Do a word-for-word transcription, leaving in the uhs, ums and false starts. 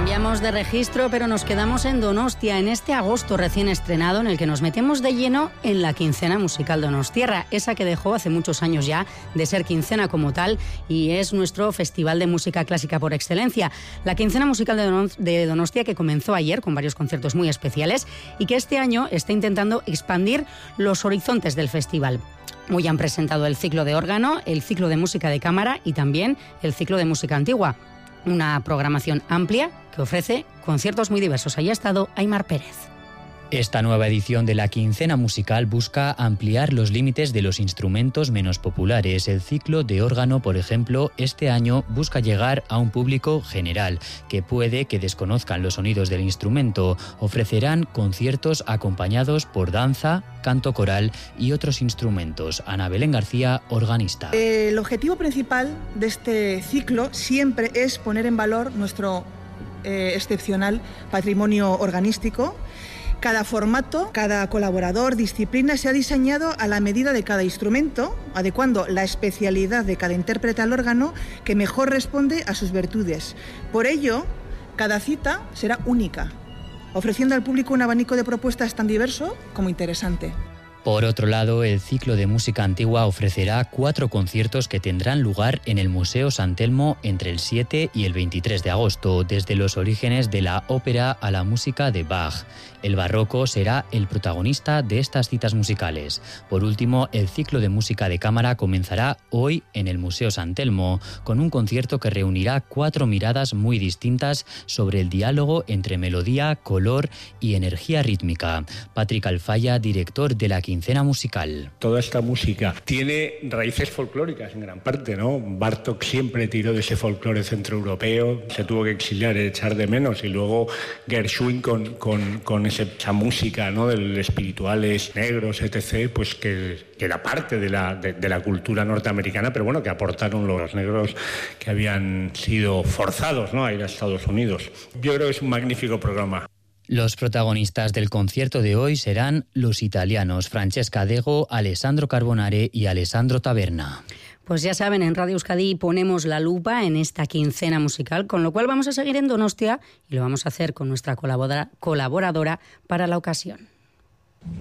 Cambiamos de registro, pero nos quedamos en Donostia, en este agosto recién estrenado, en el que nos metemos de lleno en la quincena musical donostiarra, esa que dejó hace muchos años ya de ser quincena como tal y es nuestro festival de música clásica por excelencia. La quincena musical de, Don- de Donostia, que comenzó ayer con varios conciertos muy especiales y que este año está intentando expandir los horizontes del festival. Hoy han presentado el ciclo de órgano, el ciclo de música de cámara y también el ciclo de música antigua. Una programación amplia que ofrece conciertos muy diversos. Ahí ha estado Aimar Pérez. Esta nueva edición de la quincena musical busca ampliar los límites de los instrumentos menos populares. El ciclo de órgano, por ejemplo, este año busca llegar a un público general, que puede que desconozcan los sonidos del instrumento. Ofrecerán conciertos acompañados por danza, canto coral y otros instrumentos. Ana Belén García, organista. El objetivo principal de este ciclo siempre es poner en valor nuestro eh, excepcional patrimonio organístico. Cada formato, cada colaborador, disciplina se ha diseñado a la medida de cada instrumento, adecuando la especialidad de cada intérprete al órgano que mejor responde a sus virtudes. Por ello, cada cita será única, ofreciendo al público un abanico de propuestas tan diverso como interesante. Por otro lado, el ciclo de música antigua ofrecerá cuatro conciertos que tendrán lugar en el Museo San Telmo entre el siete y el veintitrés de agosto, desde los orígenes de la ópera a la música de Bach. El barroco será el protagonista de estas citas musicales. Por último, el ciclo de música de cámara comenzará hoy en el Museo San Telmo, con un concierto que reunirá cuatro miradas muy distintas sobre el diálogo entre melodía, color y energía rítmica. Patrick Alfaya, director de la quincena musical. Toda esta música tiene raíces folclóricas en gran parte, ¿no? Bartók siempre tiró de ese folclore centroeuropeo, se tuvo que exiliar, echar de menos, y luego Gershwin con, con, con esa música, ¿no? De los espirituales negros, etcétera, pues que, que era parte de la, de, de la cultura norteamericana, pero bueno, que aportaron los negros que habían sido forzados, ¿no? A ir a Estados Unidos. Yo creo que es un magnífico programa. Los protagonistas del concierto de hoy serán los italianos Francesca Dego, Alessandro Carbonare y Alessandro Taberna. Pues ya saben, en Radio Euskadi ponemos la lupa en esta quincena musical, con lo cual vamos a seguir en Donostia y lo vamos a hacer con nuestra colaboradora para la ocasión.